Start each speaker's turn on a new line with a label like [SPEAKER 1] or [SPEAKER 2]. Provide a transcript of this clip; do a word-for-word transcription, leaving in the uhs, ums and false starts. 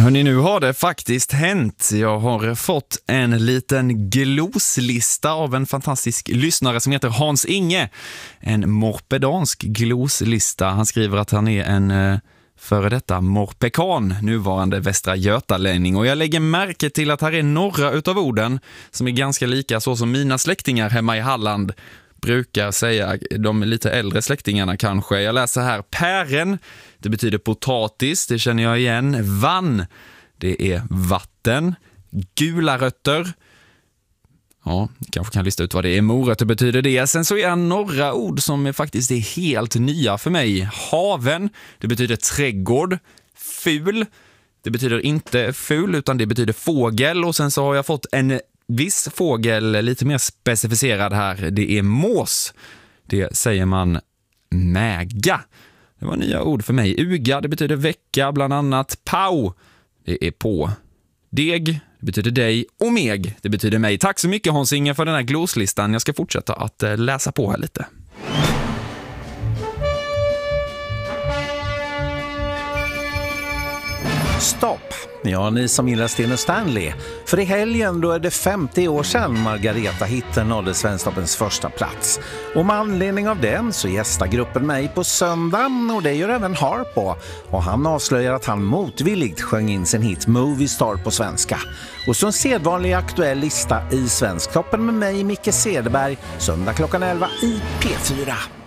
[SPEAKER 1] Hörrni, nu har det faktiskt hänt. Jag har fått en liten gloslista av en fantastisk lyssnare som heter Hans Inge. En morpedansk gloslista. Han skriver att han är en eh, före detta morpekan, nuvarande Västra Götalänning. Och jag lägger märke till att här är några utav orden som är ganska lika så som mina släktingar hemma i Halland brukar säga, de lite äldre släktingarna kanske. Jag läser här: pären, det betyder potatis, det känner jag igen. Vann, det är vatten. Gula rötter, ja, kanske kan lista ut vad det är. Morötter betyder det. Sen så är några ord som faktiskt är helt nya för mig. Haven, det betyder trädgård. Ful, det betyder inte ful utan det betyder fågel. Och sen så har jag fått en viss fågel lite mer specificerad här. Det är mås. Det säger man mäga. Det var nya ord för mig. Uga, det betyder vecka bland annat. Pau, det är på. Deg, det betyder dig. Och meg, det betyder mig. Tack så mycket Hans Inge för den här gloslistan. Jag ska fortsätta att läsa på här lite.
[SPEAKER 2] Stopp! Ja, ni som gillar Sten och Stanley. För i helgen då är det femtio år sedan Margareta-hitten nådde Svensktoppens första plats. Och med anledning av den så gästar gruppen mig på söndagen och det gör även Harpo. Och han avslöjar att han motvilligt sjöng in sin hit Movie Star på svenska. Och så en sedvanlig aktuell lista i Svensktoppen med mig, Micke Cederberg, söndag klockan elva i P fyra.